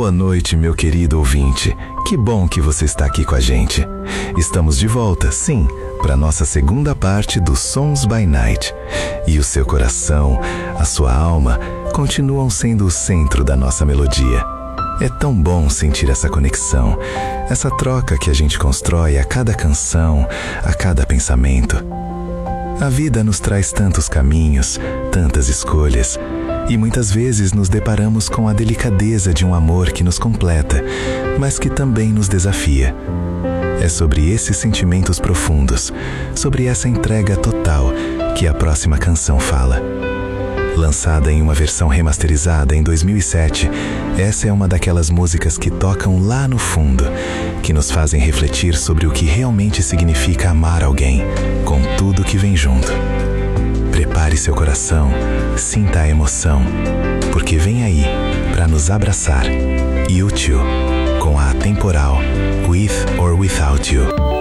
Boa noite, meu querido ouvinte. Que bom que você está aqui com a gente. Estamos de volta, sim, para nossa segunda parte do Sons by Night. E o seu coração, a sua alma, continuam sendo o centro da nossa melodia. É tão bom sentir essa conexão, essa troca que a gente constrói a cada canção, a cada pensamento. A vida nos traz tantos caminhos, tantas escolhas, e muitas vezes nos deparamos com a delicadeza de um amor que nos completa, mas que também nos desafia. É sobre esses sentimentos profundos, sobre essa entrega total, que a próxima canção fala. Lançada em uma versão remasterizada em 2007, essa é uma daquelas músicas que tocam lá no fundo, que nos fazem refletir sobre o que realmente significa amar alguém, com tudo que vem junto. Prepare seu coração, sinta a emoção, porque vem aí para nos abraçar. U2, com a atemporal With or Without You.